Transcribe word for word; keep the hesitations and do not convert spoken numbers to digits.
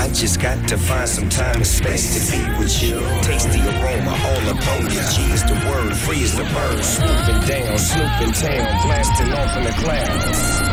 I just got to find some time and space to be with you. Taste the aroma all up on you. G is the word, free is the bird. Swooping down, snooping town, blasting off in the clouds.